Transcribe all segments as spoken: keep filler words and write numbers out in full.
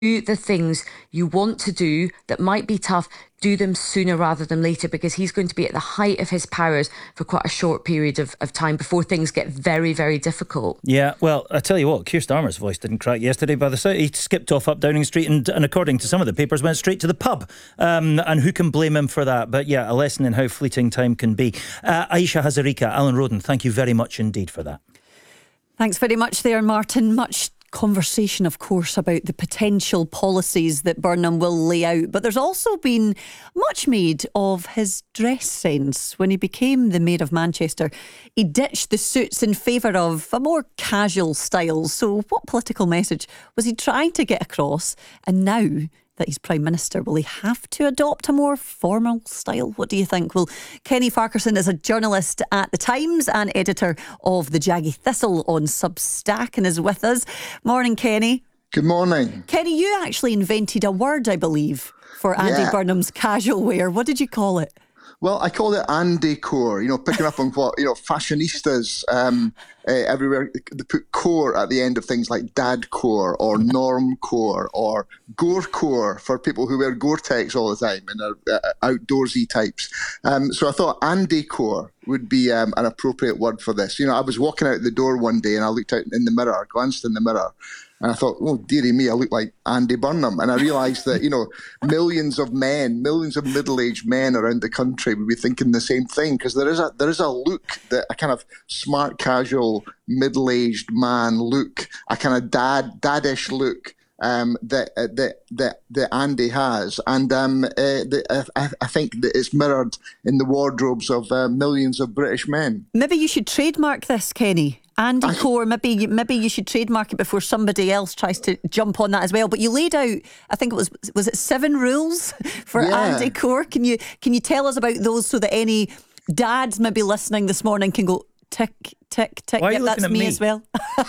do the things you want to do that might be tough, do them sooner rather than later, because he's going to be at the height of his powers for quite a short period of, of time before things get very, very difficult. Yeah, well, I tell you what, Keir Starmer's voice didn't crack yesterday. By the side, he skipped off up Downing Street and, and according to some of the papers, went straight to the pub. Um, and who can blame him for that? But yeah, a lesson in how fleeting time can be. Uh, Aisha Hazarika, Alan Roden, thank you very much indeed for that. Thanks very much there, Martin. Much conversation, of course, about the potential policies that Burnham will lay out. But there's also been much made of his dress sense. When he became the Mayor of Manchester, he ditched the suits in favour of a more casual style. So what political message was he trying to get across? And now that he's Prime Minister, will he have to adopt a more formal style? What do you think? Well, Kenny Farquharson is a journalist at The Times and editor of The Jaggy Thistle on Substack and is with us. Morning, Kenny. Good morning. Kenny, you actually invented a word, I believe, for Andy yeah. Burnham's casual wear. What did you call it? Well, I call it Andy-core, you know, picking up on what, you know, fashionistas um, uh, everywhere, they put core at the end of things like dad-core or norm-core or gore-core for people who wear Gore-Tex all the time and are uh, outdoorsy types. Um, so I thought Andy-core would be um, an appropriate word for this. You know, I was walking out the door one day and I looked out in the mirror, glanced in the mirror, and I thought, oh, dearie me, I look like Andy Burnham. And I realised that, you know, millions of men, millions of middle-aged men around the country would be thinking the same thing, because there is a there is a look, that a kind of smart, casual, middle-aged man look, a kind of dad, daddish look um, that, uh, that that that Andy has. And um, uh, the, I, I think that it's mirrored in the wardrobes of uh, millions of British men. Maybe you should trademark this, Kenny. Andy Core, maybe maybe you should trademark it before somebody else tries to jump on that as well. But you laid out, I think it was was it seven rules for yeah. Andy Core? Can you can you tell us about those so that any dads maybe listening this morning can go tick tick tick? Why yep, that's me, me as well.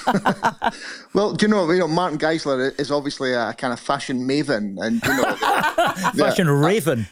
Well, do you know, you know, Martin Geisler is obviously a kind of fashion maven, and you know, fashion yeah, raven.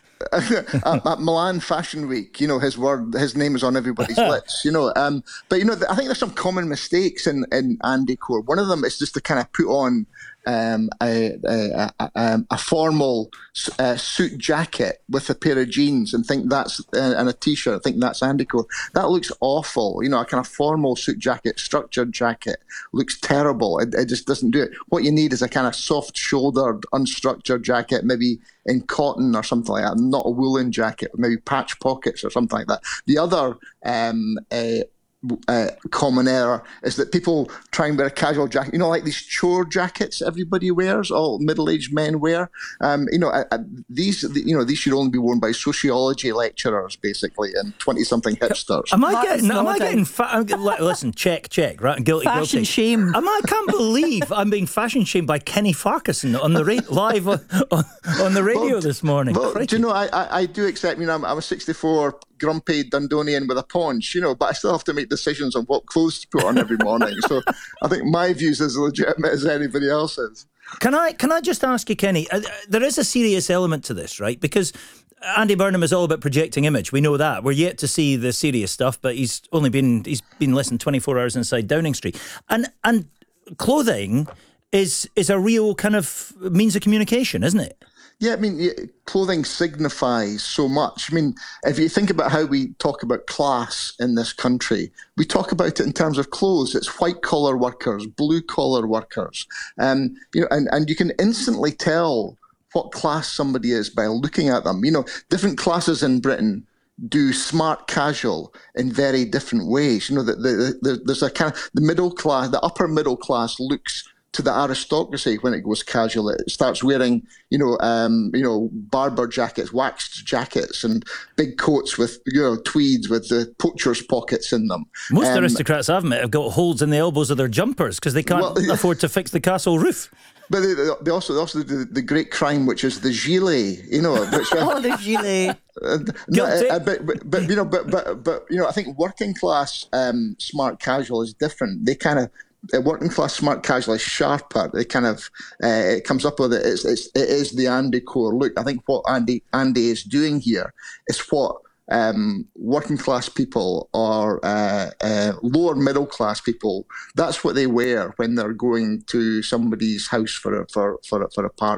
at, at Milan Fashion Week, you know, his word, his name is on everybody's lips, you know. Um, but you know, I think there's some common mistakes in in Andy Core. One of them is just to kind of put on um, a, a, a, a formal uh, suit jacket with a pair of jeans and think that's uh, and a t-shirt. Think that's Andy Core. That looks awful. You know, a kind of formal suit jacket, structured jacket looks terrible. It, it just doesn't do it. What you need is a kind of soft-shouldered, unstructured jacket, maybe in cotton or something like that, not a woolen jacket, maybe patch pockets or something like that. The other um, uh, uh, common error is that people try and wear a casual jacket, you know, like these chore jackets everybody wears, all middle-aged men wear. Um, you know, uh, uh, these, you know, these should only be worn by sociology lecturers, basically, and twenty-something hipsters. Am I getting? Am I getting? Fa- listen, check, check. Right, guilty, fashion guilty. shame. Am I? I can't believe I'm being fashion shamed by Kenny Farquharson on the ra- live on, on the radio well, this morning. Well, do you know? I, I, I do accept. You know, I'm, I'm a sixty-four grumpy Dundonian with a paunch, you know, but I still have to make decisions on what clothes to put on every morning. So I think my view's as legitimate as anybody else's. Can I can I just ask you, Kenny, uh, there is a serious element to this, right? Because Andy Burnham is all about projecting image. We know that. We're yet to see the serious stuff, but he's only been he's been less than twenty-four hours inside Downing Street. And and clothing is is a real kind of means of communication, isn't it? Yeah, I mean, clothing signifies so much. I mean, if you think about how we talk about class in this country, we talk about it in terms of clothes. It's white-collar workers, blue-collar workers. Um, you know, and, and you can instantly tell what class somebody is by looking at them. You know, different classes in Britain do smart casual in very different ways. You know, the, the, the, there's a kind of, the middle class, the upper middle class looks to the aristocracy when it goes casual. It starts wearing, you know, um, you know, barber jackets, waxed jackets, and big coats with, you know, tweeds with the poacher's pockets in them. Most um, aristocrats, I've met, have got holes in the elbows of their jumpers because they can't well, afford to fix the castle roof. But they, they also they also do the, the great crime, which is the gilet, you know. Which, oh, the gilet. Uh, no, uh, but, but, but you know, but but but you know, I think working class um, smart casual is different. They kind of. Uh, working class smart casual is sharper. It kind of uh, it comes up with it. It's, it's it is the Andy Core look. I think what Andy Andy is doing here is what um, working class people or uh, uh, lower middle class people. That's what they wear when they're going to somebody's house for a, for for a, for a party.